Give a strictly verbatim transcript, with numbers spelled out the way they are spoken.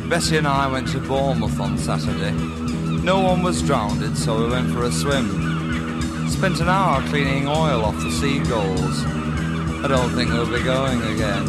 Bessie and I went to Bournemouth on Saturday. No one was drowned, so we went for a swim. Spent an hour cleaning oil off the seagulls. I don't think we'll be going again.